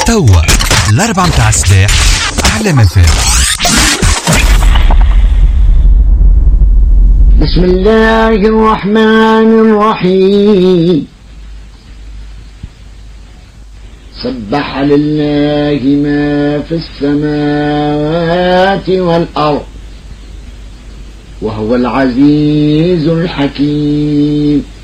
توا الأربعة متاع الصباح على مفاهيم. بسم الله الرحمن الرحيم. سبح لله ما في السماوات والأرض وهو العزيز الحكيم.